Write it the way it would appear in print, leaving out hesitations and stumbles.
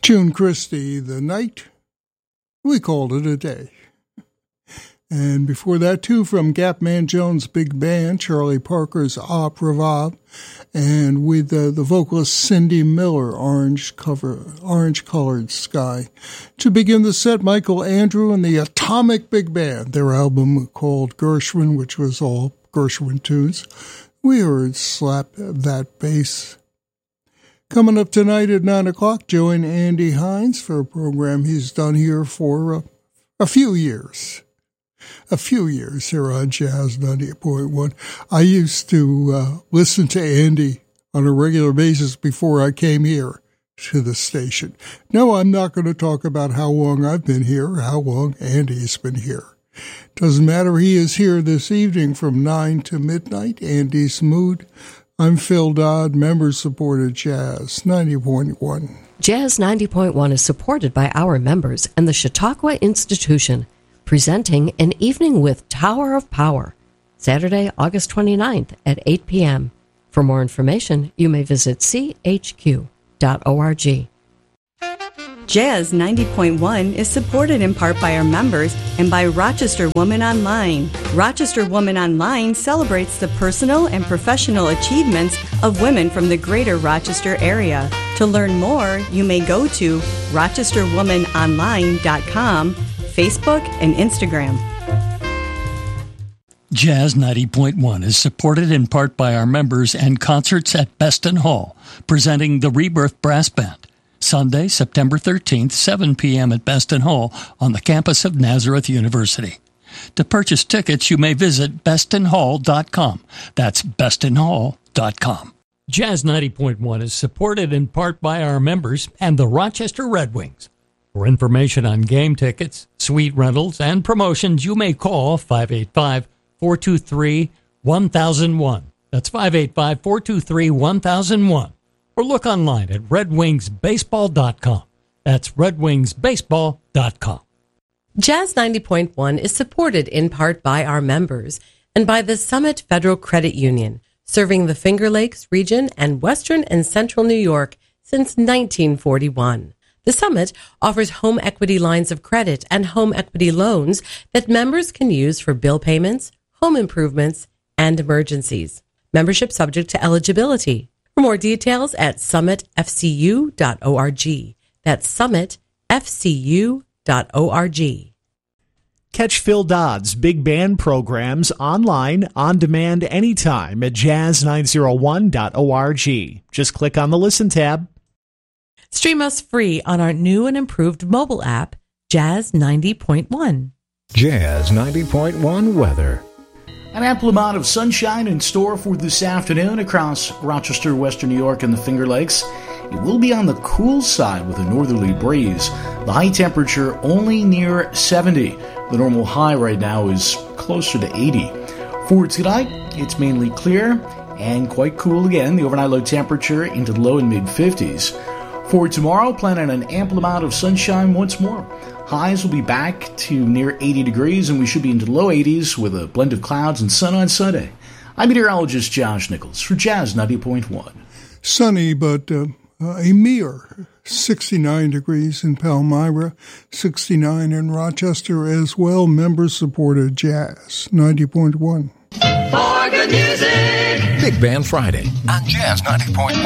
June Christie, The Night, we called it a day. And before that, too, from Gapman Jones' big band, Charlie Parker's Opera Vibe, and with the vocalist Cindy Miller, Orange-Colored Sky. To begin the set, Michael Andrew and the Atomic Big Band, their album called Gershwin, which was all Gershwin tunes. We heard Slap That Bass. Coming up tonight at 9 o'clock, join Andy Hines for a program he's done here for a few years. Here on Jazz 98.1. I used to listen to Andy on a regular basis before I came here to the station. No, I'm not going to talk about how long I've been here or how long Andy's been here. Doesn't matter, he is here this evening from 9 to midnight. Andy's Mood. I'm Phil Dodd, member-supported Jazz 90.1. Jazz 90.1 is supported by our members and the Chautauqua Institution, presenting An Evening with Tower of Power, Saturday, August 29th at 8 p.m. For more information, you may visit chq.org. Jazz 90.1 is supported in part by our members and by Rochester Woman Online. Rochester Woman Online celebrates the personal and professional achievements of women from the greater Rochester area. To learn more, you may go to rochesterwomanonline.com, Facebook, and Instagram. Jazz 90.1 is supported in part by our members and concerts at Beston Hall, presenting the Rebirth Brass Band. Sunday, September 13th, 7 p.m. at Beston Hall on the campus of Nazareth University. To purchase tickets, you may visit bestonhall.com. That's bestonhall.com. Jazz 90.1 is supported in part by our members and the Rochester Red Wings. For information on game tickets, suite rentals, and promotions, you may call 585-423-1001. That's 585-423-1001. Or look online at redwingsbaseball.com. That's redwingsbaseball.com. Jazz 90.1 is supported in part by our members and by the Summit Federal Credit Union, serving the Finger Lakes region and Western and Central New York since 1941. The Summit offers home equity lines of credit and home equity loans that members can use for bill payments, home improvements, and emergencies. Membership subject to eligibility. For more details at summitfcu.org. That's summitfcu.org. Catch Phil Dodd's big band programs online, on demand, anytime at jazz901.org. Just click on the Listen tab. Stream us free on our new and improved mobile app, Jazz 90.1. Jazz 90.1 weather. An ample amount of sunshine in store for this afternoon across Rochester, Western New York, and the Finger Lakes. It will be on the cool side with a northerly breeze. The high temperature only near 70. The normal high right now is closer to 80. For tonight, it's mainly clear and quite cool again. The overnight low temperature into the low and mid-50s. For tomorrow, plan on an ample amount of sunshine once more. Highs will be back to near 80 degrees, and we should be into the low 80s with a blend of clouds and sun on Sunday. I'm meteorologist Josh Nichols for Jazz 90.1. Sunny, but a mere 69 degrees in Palmyra, 69 in Rochester as well. Members-supported Jazz 90.1. For good music, Big Band Friday on Jazz 90.1.